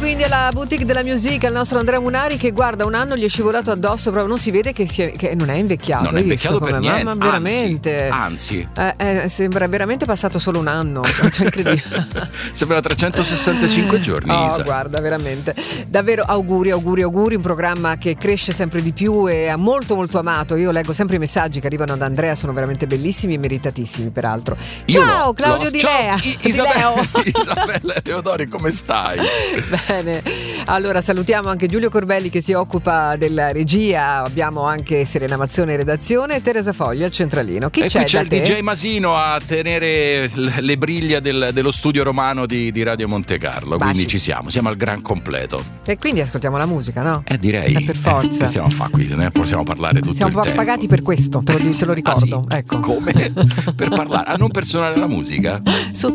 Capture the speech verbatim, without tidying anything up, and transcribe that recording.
quindi alla Boutique della Musica il nostro Andrea Munari, che guarda, un anno gli è scivolato addosso, proprio non si vede che, si è, che non è invecchiato. Non è invecchiato per come, niente, ma veramente, anzi, anzi. Eh, eh, sembra veramente passato solo un anno, cioè, incredibile. Sembra trecentosessantacinque giorni. Oh, Isa, guarda, veramente davvero auguri, auguri, auguri. Un programma che cresce sempre di più e è molto molto amato. Io leggo sempre i messaggi che arrivano da Andrea, sono veramente bellissimi e meritatissimi, peraltro. Ciao Io Claudio lo, Di ciao, Lea I, Di Isabella, Leo. Isabella Teodori, come stai? Bene, allora salutiamo anche Giulio Corbelli che si occupa della regia, abbiamo anche Serena Mazzone in redazione e Teresa Foglia al centralino. Chi e c'è qui c'è da il te? D J Masino a tenere le briglie del, dello studio romano di, di Radio Monte Carlo. Baci. Quindi ci siamo, siamo al gran completo. E quindi ascoltiamo la musica, no? Eh direi. Eh, per forza. Eh, che stiamo a fare qui? Ne possiamo parlare tutto Siamo il tempo. pagati per questo, te lo, te lo ricordo. Ah, sì? Ecco. Come? Per parlare? Ah, non per suonare la musica? Su